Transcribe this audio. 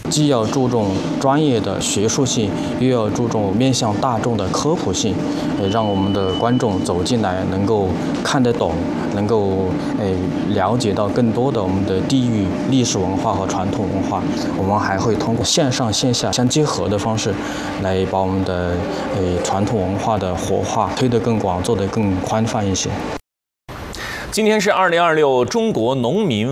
既要注重专业的学术性，又要注重面向大众的科普性，让我们的观众走进来能够看得懂，能够了解到更多的我们的地域历史文化和传统文化。我们还会通过线上线下相结合的方式，来把我们的传统文化的活化推得更广，做得更宽泛一些。 今天是2026中国农民